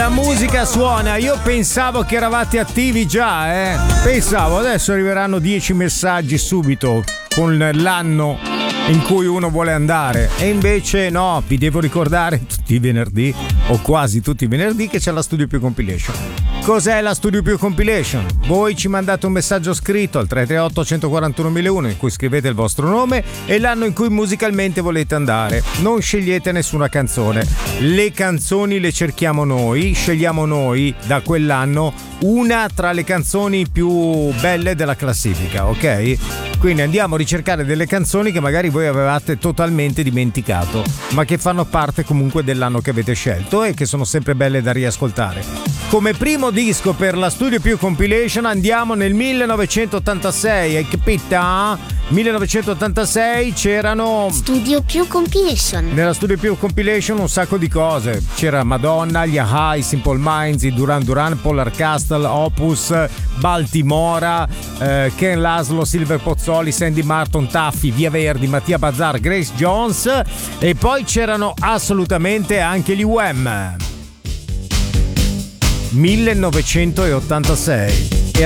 La musica suona, io pensavo che eravate attivi già, Pensavo, adesso arriveranno 10 messaggi subito con l'anno in cui uno vuole andare. E invece no, vi devo ricordare tutti i venerdì, o quasi tutti i venerdì, che c'è la Studio Più Compilation. Cos'è la Studio Più Compilation? Voi ci mandate un messaggio scritto al 338 141 1001 in cui scrivete il vostro nome e l'anno in cui musicalmente volete andare. Non scegliete nessuna canzone. Le canzoni le cerchiamo noi, scegliamo noi da quell'anno una tra le canzoni più belle della classifica, ok? Quindi andiamo a ricercare delle canzoni che magari voi avevate totalmente dimenticato, ma che fanno parte comunque dell'anno che avete scelto e che sono sempre belle da riascoltare. Come primo disco per la Studio Più Compilation andiamo nel 1986, hai capito? 1986 c'erano Studio Più Compilation. Nella Studio Più Compilation un sacco di cose. C'era Madonna, gli Aha, i Simple Minds, i Duran Duran, Polar Castle, Opus, Baltimora, Ken Laszlo, Silver Pozzoli, Sandy Martin, Taffy, Via Verdi, Mattia Bazzar, Grace Jones, e poi c'erano assolutamente anche gli Wham. 1986.